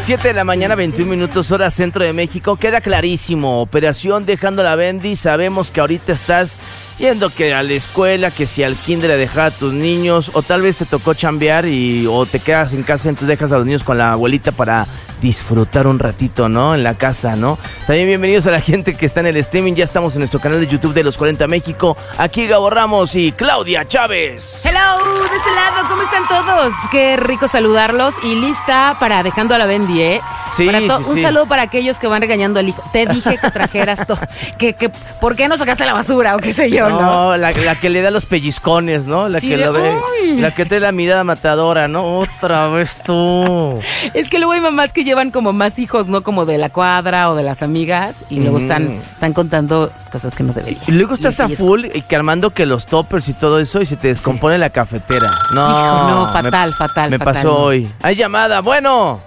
7 de la mañana, 21 minutos, hora centro de México. Queda clarísimo, operación Dejando la Bendy. Sabemos que ahorita estás yendo que a la escuela, que si al kinder a dejar a tus niños, o tal vez te tocó chambear o te quedas en casa, entonces dejas a los niños con la abuelita para disfrutar un ratito, ¿no? En la casa, ¿no? También bienvenidos a la gente que está en el streaming. Ya estamos en nuestro canal de YouTube de Los 40 México. Aquí Gabo Ramos y Claudia Chávez. Hello, de este lado, ¿cómo están todos? Qué rico saludarlos y lista para Dejando a la Bendy, ¿eh? Sí, Un saludo para aquellos que van regañando al hijo. Te dije que trajeras todo. ¿Por qué no sacaste la basura o qué sé yo, no? No, la que le da los pellizcones, ¿no? La Sí, que lo ve. ¡ay! La que trae la mirada matadora, ¿no? Otra vez tú. Es que luego hay mamás que llevan como más hijos, ¿no? Como de la cuadra o de las amigas y luego están contando cosas que no deberían. Y luego estás a full y que armando que los toppers y todo eso y se te descompone la cafetera. No, Hijo, no, fatal. Me pasó hoy. Hay llamada, bueno.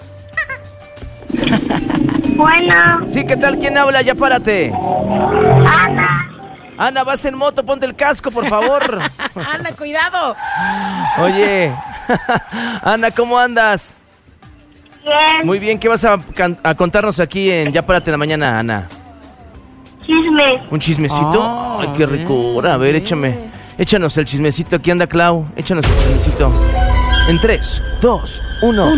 Bueno, Sí, ¿qué tal? ¿Quién habla? Ya párate. Ana, Ana, vas en moto, ponte el casco, por favor. Ana, cuidado. Oye, Ana, ¿cómo andas? bien, Muy bien, ¿qué vas a contarnos aquí en Ya Párate en la Mañana, Ana? chisme. ¿Un chismecito? Oh, Ay, qué ricura. A ver, échanos el chismecito. Aquí anda Clau. Échanos el chismecito. En 3, 2, 1.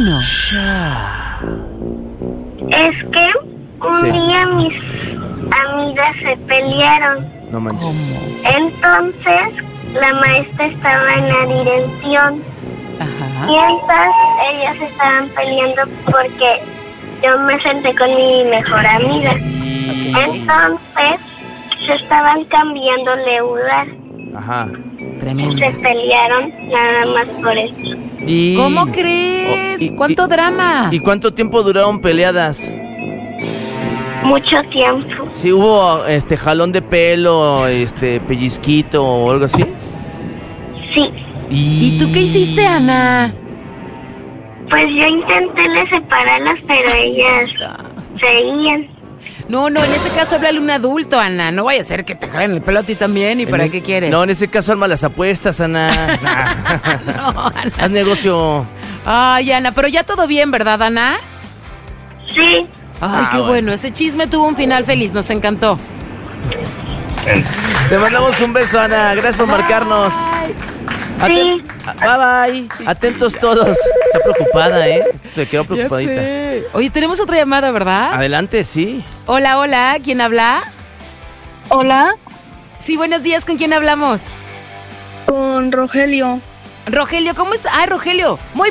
Es que un Sí. día mis amigas se pelearon. No manches. Entonces, la maestra estaba en la dirección. Ajá. Mientras ellas estaban peleando porque yo me senté con mi mejor amiga. Entonces, se estaban cambiando de lugar. Ajá. Tremendo. Se pelearon nada más por eso. Y... ¿Cómo crees? ¿Cuánto drama? ¿Y cuánto tiempo duraron peleadas? Mucho tiempo. ¿Sí hubo jalón de pelo, pellizquito o algo así? Sí. ¿Y tú qué hiciste, Ana? Pues yo intenté separarlas, pero ellas seguían. No, en ese caso háblale a un adulto, Ana. No vaya a ser que te jalen el pelo a ti también. ¿Y para qué quieres? No, en ese caso arma las apuestas, Ana. No, Ana. Haz negocio. Ay, Ana, pero ya todo bien, ¿verdad, Ana? Sí. Ay, qué bueno. Ese chisme tuvo un final feliz. Nos encantó. Te mandamos un beso, Ana. Gracias por marcarnos. Sí. Bye, bye. Atentos todos. Está preocupada, ¿eh? Se quedó preocupadita. Ya sé. Oye, tenemos otra llamada, ¿verdad? Adelante, sí. Hola. ¿Quién habla? Hola, Sí, buenos días. ¿Con quién hablamos? con Rogelio. Rogelio, ¿cómo estás? Ay, Rogelio. Muy.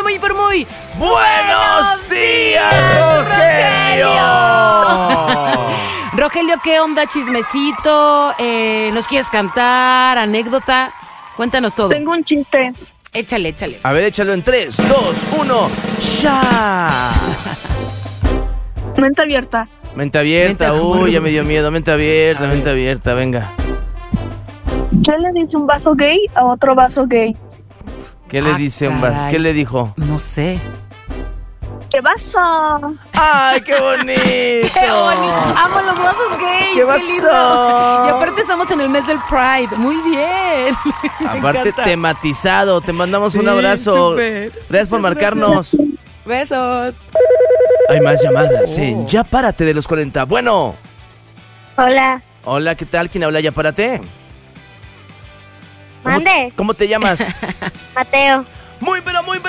¡Buenos días, Rogelio! Rogelio, ¿qué onda? Chismecito. ¿Nos quieres cantar? ¿Anécdota? Cuéntanos todo. Tengo un chiste. Échale. A ver, échalo en 3, 2, 1. ¡Ya! Mente abierta. Mente abierta. Uy, ya me dio miedo. Mente abierta, venga. ¿Qué le dice un vaso gay a otro vaso gay? ¿Qué le dice un caray. ¿Qué le dijo? No sé. ¿Qué vaso? ¡Ay, qué bonito! ¡Qué bonito! ¡Amo los vasos gays! ¿Qué pasó? lindo! Y aparte estamos en el mes del Pride. Muy bien. Me Aparte, encanta. tematizado. Te mandamos un Sí, abrazo. súper. Gracias por marcarnos. Besos. Hay más llamadas en Ya Párate de los 40. Bueno. Hola. Hola, ¿qué tal? ¿Quién habla? Ya Párate. Mande. ¿Cómo te llamas? Mateo. Muy.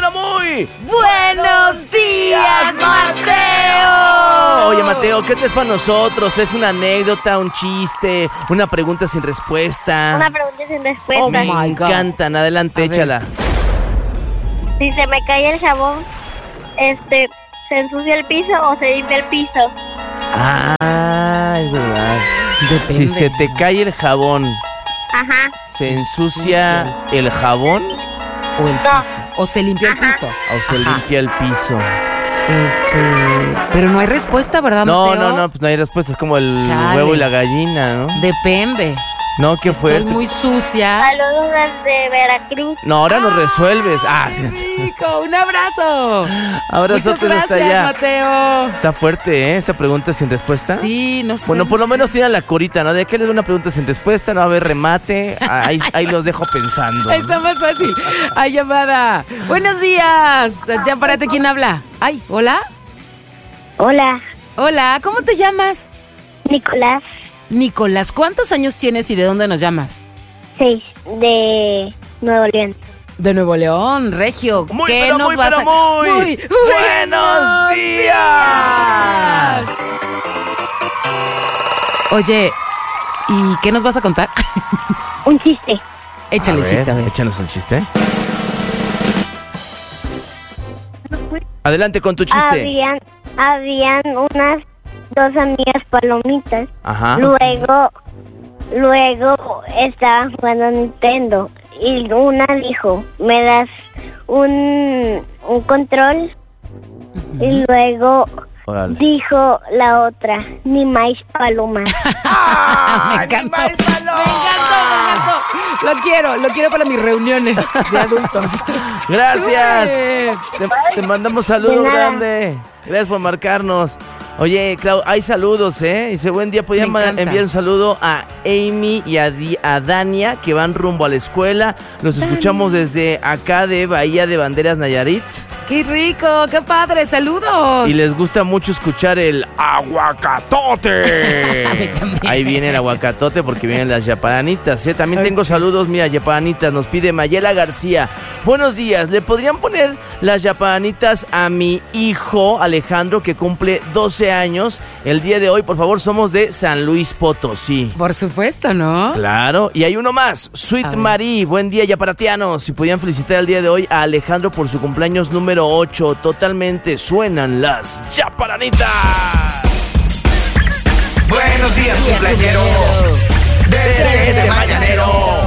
¡Buenos días, Mateo! Oye, Mateo, ¿qué traes para nosotros? ¿Traes una anécdota, un chiste, una pregunta sin respuesta? Una pregunta sin respuesta. Oh, Me my God. encantan. Adelante, A ver. échala. Si se me cae el jabón, ¿se ensucia el piso o se limpia el piso? Ah, es verdad. Depende. Si se te cae el jabón, Ajá. ¿se ensucia el jabón O el piso. O se limpió el piso. o se Ajá. limpia el piso? Pero no hay respuesta, ¿verdad, No, Mateo? pues no hay respuesta. Es como el Chale. huevo y la gallina, ¿no? Depende. No, qué fuerte. Estoy muy sucia. Saludos desde Veracruz. No, ahora nos resuelves. Rico, un abrazo. Abrazotes Muchas hasta gracias, allá. Mateo. Está fuerte, ¿eh? Esa pregunta sin respuesta. Sí, no sé. Bueno, por lo no menos sé. tiene la corita, ¿no? De que le doy una pregunta sin respuesta, no va a haber remate. Ahí los dejo pensando. Está más fácil. Hay llamada. Buenos días. Ya párate, ¿quién habla? Ay, ¿hola? Hola, Hola, ¿cómo te llamas? Nicolás. Nicolás, ¿cuántos años tienes y de dónde nos llamas? 6 de Nuevo León. De Nuevo León, Regio. Muy, ¿Qué pero nos muy, vas pero a- muy buenos días. Oye, ¿y qué nos vas a contar? Un chiste. Échale el chiste, a ver. Échanos el chiste. Adelante con tu chiste. Habían unas 2 amigas palomitas. Ajá. Luego estaban jugando Nintendo y una dijo, ¿me das un control? Y luego Órale. dijo la otra, ni maíz paloma. Me encantó. Me encantó. Lo quiero para mis reuniones de adultos. Gracias. Súper. Te mandamos saludos De nada. grande. Gracias por marcarnos. Oye, Clau, hay saludos, ¿eh? Dice, buen día, ¿podían Me encanta. enviar un saludo a Amy y a Dania, que van rumbo a la escuela? Los escuchamos desde acá de Bahía de Banderas, Nayarit. ¡Qué rico! ¡Qué padre! ¡Saludos! Y les gusta mucho escuchar el aguacatote. A mí también. Ahí viene el aguacatote porque vienen las yaparanitas, ¿eh? También tengo saludos, mira, yaparanitas. Nos pide Mayela García. Buenos días, ¿le podrían poner las yaparanitas a mi hijo Alejandro, que cumple 12 años? El día de hoy, por favor, somos de San Luis Potosí. Por supuesto, ¿no? Claro, y hay uno más, A Sweet ver. Marie, buen día yaparatianos. Si podían felicitar el día de hoy a Alejandro por su cumpleaños número 8, totalmente suenan las yaparanitas. Buenos días, cumpleañero. Desde este mañanero.